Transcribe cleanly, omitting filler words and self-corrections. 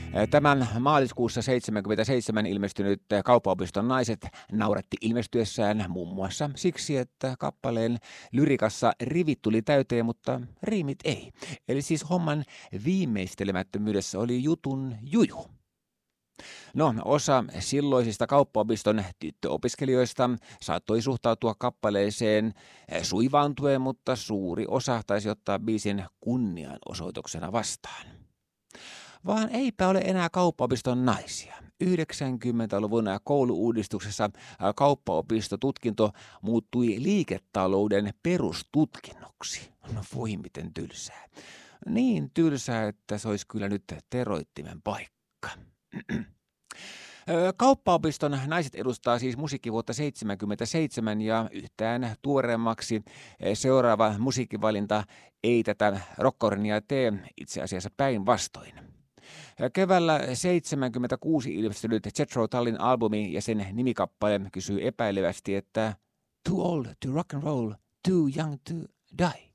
Tämän maaliskuussa 1977 ilmestynyt Kauppaopiston naiset nauratti ilmestyessään muun muassa siksi, että kappaleen lyrikassa rivit tuli täyteen, mutta riimit ei. Eli siis homman viimeistelemättömyydessä oli jutun juju. No, osa silloisista Kauppaopiston tyttöopiskelijoista saattoi suhtautua kappaleeseen suivaantuen, mutta suuri osa taisi ottaa biisin kunnianosoituksena vastaan. Vaan eipä ole enää Kauppaopiston naisia. 90-luvun kouluuudistuksessa kauppaopistotutkinto muuttui liiketalouden perustutkinnoksi. No voi miten tylsää. Niin tylsää, että se olisi kyllä nyt teroittimen paikka. Kauppaopiston naiset edustaa siis musiikkivuotta 1977 ja yhtään tuoreemmaksi seuraava musiikkivalinta ei tätä rockornia tee, itse asiassa päinvastoin. Keväällä 1976 ilmestynyt Jethro Tullin albumi ja sen nimikappale kysyy epäilevästi, että too old to rock and roll, too young to die.